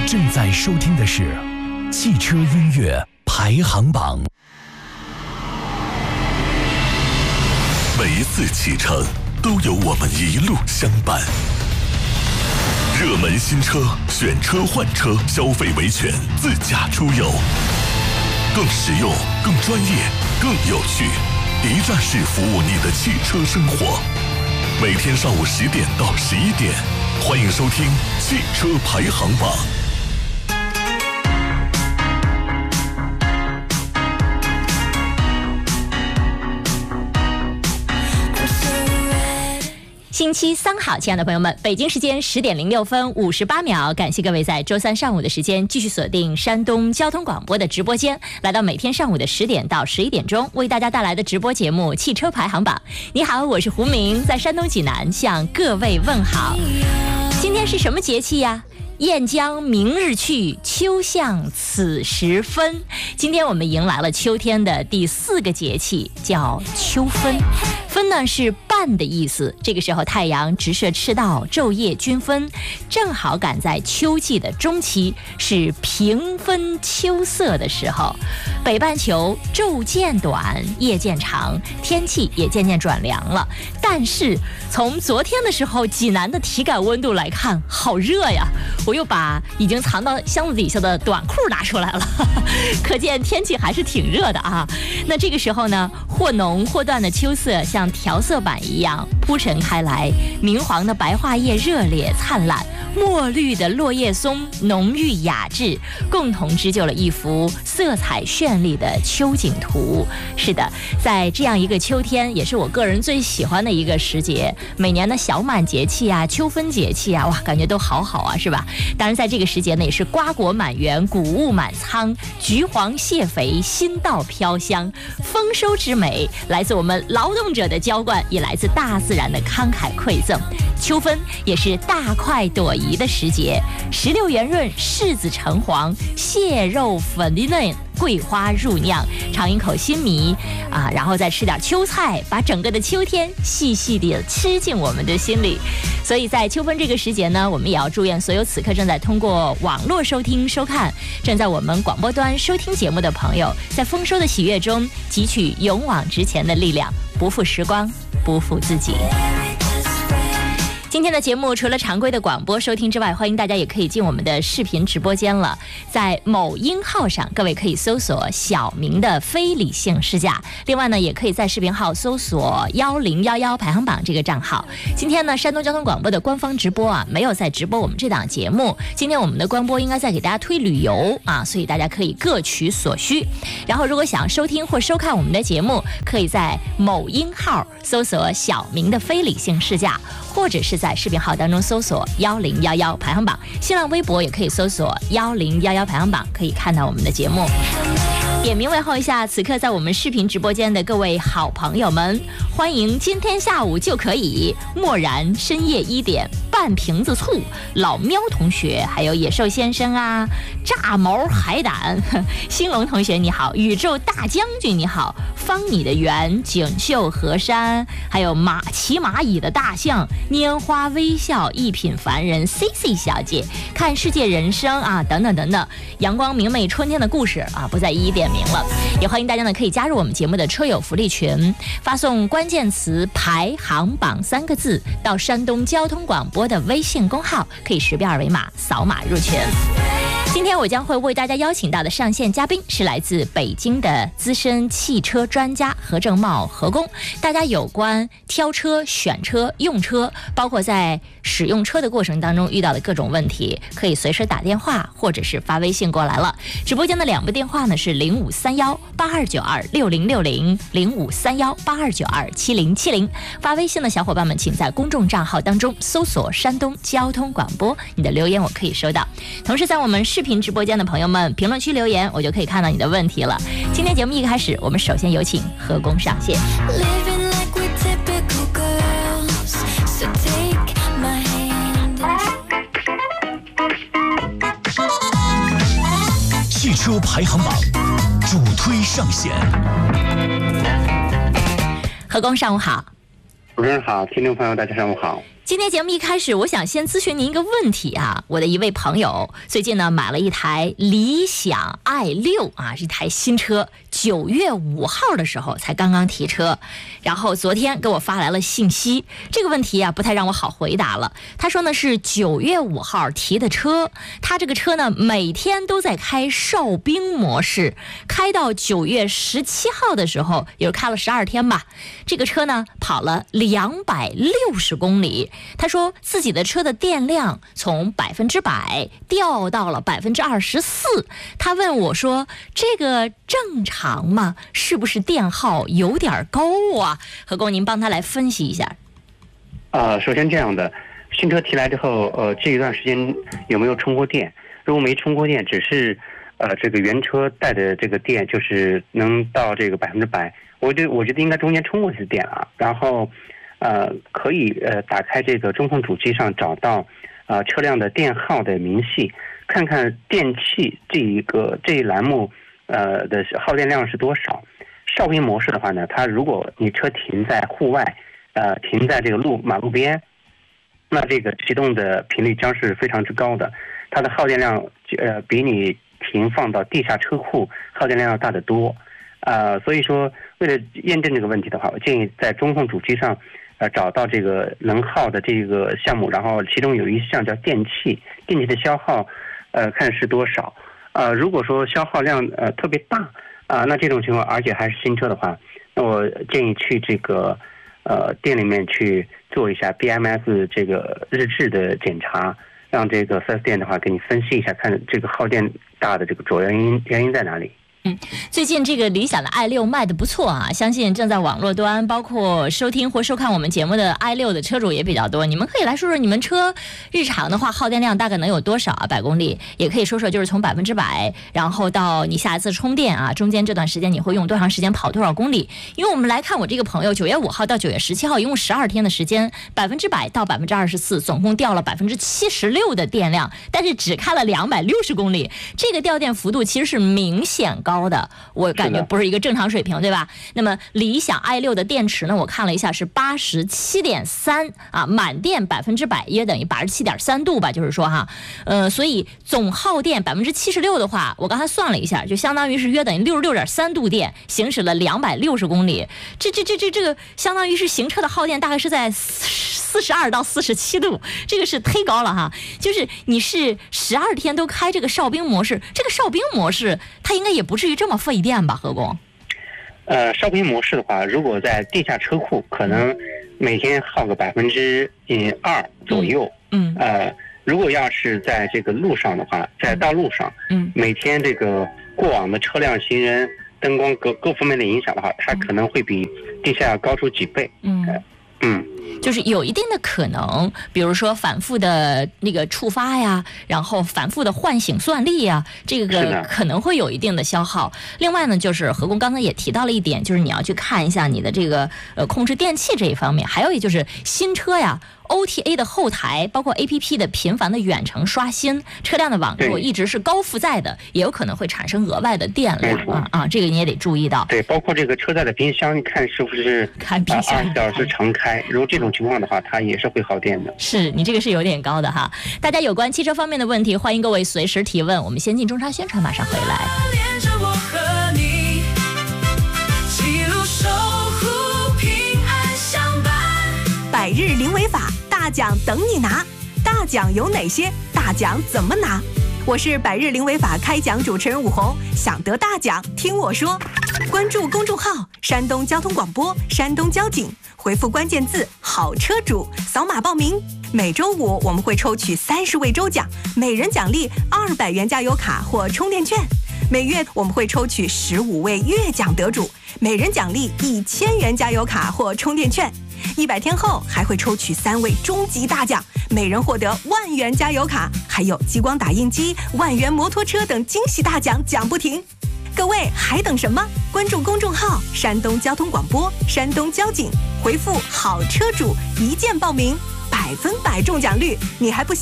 正在收听的是汽车音乐排行榜。 每一次启程都有我们一路相伴。热门新车，选车换车，消费维权，自驾出游，更实用、更专业、更有趣，一站式服务你的汽车生活。每天上午10点到11点，欢迎收听汽车排行榜。 星期三好，亲爱的朋友们，北京时间10点06分58秒，感谢各位在周三上午的时间继续锁定山东交通广播的直播间，来到每天上午的10点到11点钟，为大家带来的直播节目《汽车排行榜》。你好，我是胡明，在山东济南向各位问好。今天是什么节气呀？雁将明日去，秋向此时分。今天我们迎来了秋天的第4个节气，叫秋分。分呢是半的意思，这个时候太阳直射赤道，昼夜均分，正好赶在秋季的中期，是平分秋色的时候。北半球昼渐短，夜渐长，天气也渐渐转凉了。但是从昨天的时候，济南的体感温度来看，好热呀！我又把已经藏到箱子底下的短裤拿出来了，可见天气还是挺热的啊。那这个时候呢，或浓或淡的秋色像调色板一样铺陈开来，明黄的白桦叶热烈灿烂，墨绿的落叶松浓郁雅致，共同织就了一幅色彩绚丽的秋景图。是的，在这样一个秋天，也是我个人最喜欢的一个时节。每年的小满节气啊，秋分节气啊，哇，感觉都好好啊，是吧？当然在这个时节呢，也是瓜果满园，谷物满仓，橘黄蟹肥，新稻飘香。丰收之美来自我们劳动者的浇灌，也来自大自然的慷慨馈赠。秋分也是大快朵颐的时节，石榴圆润，柿子橙黄，蟹肉粉嫩，桂花入酿，尝一口新米啊，然后再吃点秋菜，把整个的秋天细细地吃进我们的心里。所以在秋分这个时节呢，我们也要祝愿所有此刻正在通过网络收听收看，正在我们广播端收听节目的朋友，在丰收的喜悦中汲取勇往直前的力量，不负时光，不负自己。今天的节目除了常规的广播收听之外，欢迎大家也可以进我们的视频直播间了。在某音号上，各位可以搜索小明的非理性试驾，另外呢，也可以在视频号搜索1011排行榜这个账号。今天呢，山东交通广播的官方直播啊，没有在直播我们这档节目。今天我们的官播应该在给大家推旅游啊，所以大家可以各取所需。然后如果想收听或收看我们的节目，可以在某音号搜索小明的非理性试驾，或者是在视频号当中搜索1011排行榜，新浪微博也可以搜索1011排行榜，可以看到我们的节目。点名问候一下此刻在我们视频直播间的各位好朋友们，欢迎今天下午就可以，漠然深夜1点，半瓶子醋，老喵同学，还有野兽先生啊，炸毛海胆，兴隆同学你好，宇宙大将军你好，方你的圆，锦绣河山，还有骑蚂蚁的大象，拈花微笑，一品凡人 CC 小姐，看世界人生啊，等等等等，阳光明媚春天的故事啊，不再一一点名了。也欢迎大家呢可以加入我们节目的车友福利群，发送关键词排行榜3个字到山东交通广播的微信公号，可以识别二维码扫码入群。今天我将会为大家邀请到的上线嘉宾是来自北京的资深汽车专家何正茂何工。大家有关挑车、选车、用车，包括在使用车的过程当中遇到的各种问题，可以随时打电话或者是发微信过来了。直播间的2部电话呢是053182926060 053182927070。发微信的小伙伴们请在公众账号当中搜索山东交通广播，你的留言我可以收到。同时在我们视频直播间的朋友们评论区留言，我就可以看到你的问题了。今天节目一开始，我们首先有请何工上线。 汽车排行榜主推上线。 何工上午好。 主持人好，听众朋友大家上午好。 今天节目一开始，我想先咨询您一个问题啊。我的一位朋友最近呢买了一台理想 i6 啊，这台新车，9月5号的时候才刚刚提车，然后昨天给我发来了信息，这个问题啊不太让我好回答了。他说呢是9月5号提的车，他这个车呢每天都在开哨兵模式，开到9月17号的时候，也就开了12天吧。这个车呢跑了260公里。他说自己的车的电量从100%掉到了24%。他问我说这个正常吗？是不是电耗有点高啊？何工您帮他来分析一下。 首先这样的，新车提来之后，这一段时间有没有充过电？如果没充过电，只是这个原车带的这个电就是能到这个100%，我觉得应该中间充过一次电啊，然后可以打开这个中控主机上找到车辆的电耗的明细，看看电器这一栏目的耗电量是多少。哨兵模式的话呢，它如果你车停在户外，停在这个马路边，那这个启动的频率将是非常之高的，它的耗电量比你放到地下车库耗电量要大得多。所以说为了验证这个问题的话，我建议在中控主机上找到这个能耗的这个项目，然后其中有一项叫电器的消耗，看是多少。如果说消耗量特别大那这种情况，而且还是新车的话，那我建议去这个店里面去做一下 BMS 这个日志的检查，让这个 4S 店的话给你分析一下，看这个耗电大的这个主要原因在哪里。 最近这个理想的 i6 卖的不错啊，相信正在网络端包括收听或收看我们节目的 i6 的车主也比较多。你们可以来说说你们车日常的话耗电量大概能有多少啊？100公里，也可以说说就是从100%，然后到你下一次充电啊，中间这段时间你会用多长时间跑多少公里？因为我们来看我这个朋友9月5号到9月17号一共12天的时间，100%到24%，总共掉了76%的电量，但是只开了260公里，这个掉电幅度其实是明显高的，我感觉不是一个正常水平，对吧？那么理想 i6 的电池呢，我看了一下是87.3啊，满电100%约等于87.3度吧，就是说哈，所以总耗电76%的话，我刚才算了一下，就相当于是约等于66.3度电，行驶了260公里，这个相当于是行车的耗电大概是在42到47度，这个是忒高了哈。就是你是12天都开这个哨兵模式，这个哨兵模式它应该也不至于这么费电吧，何工？ 哨兵模式的话，如果在地下车库，可能每天耗个2%左右。如果要是在这个路上的话，在道路上，每天这个过往的车辆、行人、灯光各方面的影响的话，它可能会比地下要高出几倍。 就是有一定的可能，比如说反复的那个触发呀，然后反复的唤醒算力呀，这个可能会有一定的消耗。另外呢，就是何工刚才也提到了一点，就是你要去看一下你的这个控制电器这一方面，还有一就是新车呀。OTA 的后台包括 APP 的频繁的远程刷新，车辆的网络一直是高负载的，也有可能会产生额外的电量啊，这个你也得注意到。 对，包括这个车载的冰箱，你看是不是24小时常开？如果这种情况的话，它也是会耗电的。 是你这个是有点高的哈。大家有关汽车方面的问题，欢迎各位随时提问。我们先进中插宣传，马上回来。连着我和你记录守护平安相伴， 百日零违法。大奖等你拿，大奖有哪些？大奖怎么拿？我是百日零违法开讲主持人武红，想得大奖听我说。关注公众号山东交通广播、山东交警，回复关键字好车主，扫码报名。每周五我们会抽取30位周奖，每人奖励200元加油卡或充电券。每月我们会抽取15位月奖得主，每人奖励1000元加油卡或充电券。100天后还会抽取3位终极大奖，每人获得10000元加油卡，还有激光打印机、10000元摩托车等惊喜大奖奖不停。各位还等什么？关注公众号山东交通广播、山东交警，回复好车主一键报名，100%中奖率，你还不